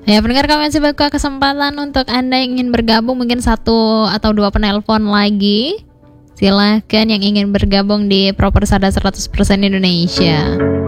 Ya, pendengar, kami masih buka kesempatan untuk Anda yang ingin bergabung, mungkin 1 atau 2 penelpon lagi. Silahkan yang ingin bergabung di Proper Sada 100% Indonesia.